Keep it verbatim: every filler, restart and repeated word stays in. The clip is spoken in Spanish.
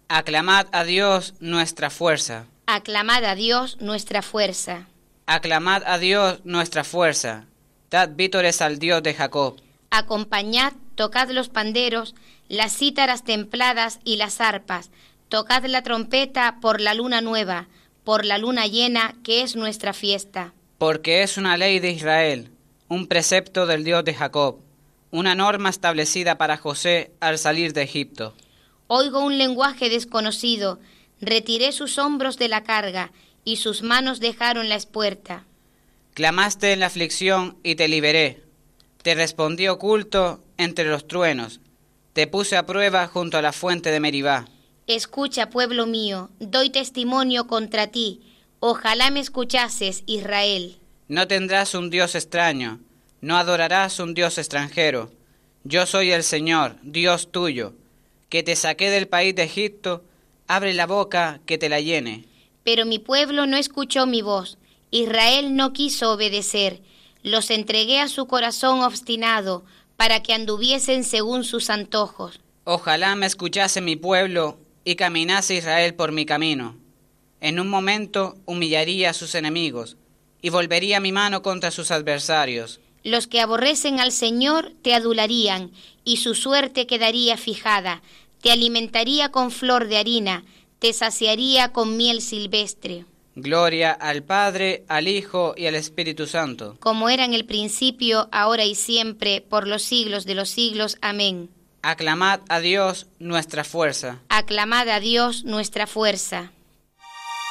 Aclamad a Dios nuestra fuerza. Aclamad a Dios nuestra fuerza. Aclamad a Dios nuestra fuerza. Dad vítores al Dios de Jacob. Acompañad, tocad los panderos, las cítaras templadas y las arpas. Tocad la trompeta por la luna nueva, por la luna llena, que es nuestra fiesta. Porque es una ley de Israel, un precepto del Dios de Jacob, una norma establecida para José al salir de Egipto. Oigo un lenguaje desconocido, retiré sus hombros de la carga, y sus manos dejaron la espuerta. Clamaste en la aflicción y te liberé. Te respondí oculto entre los truenos. Te puse a prueba junto a la fuente de Meribá. Escucha, pueblo mío, doy testimonio contra ti. Ojalá me escuchases, Israel. No tendrás un Dios extraño, no adorarás un Dios extranjero. Yo soy el Señor, Dios tuyo, que te saqué del país de Egipto. Abre la boca que te la llene. Pero mi pueblo no escuchó mi voz. Israel no quiso obedecer. Los entregué a su corazón obstinado, para que anduviesen según sus antojos. Ojalá me escuchase mi pueblo y caminase Israel por mi camino. En un momento humillaría a sus enemigos y volvería mi mano contra sus adversarios. Los que aborrecen al Señor te adularían, y su suerte quedaría fijada. Te alimentaría con flor de harina, te saciaría con miel silvestre. Gloria al Padre, al Hijo y al Espíritu Santo. Como era en el principio, ahora y siempre, por los siglos de los siglos. Amén. Aclamad a Dios nuestra fuerza. Aclamad a Dios nuestra fuerza.